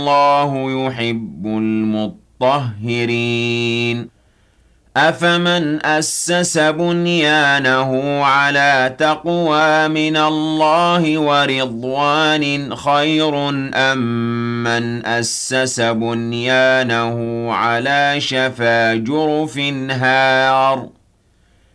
الله يحب المطهرين أفمن أسس بنيانه على تقوى من الله ورضوان خير أم من أسس بنيانه على شفا جرف هار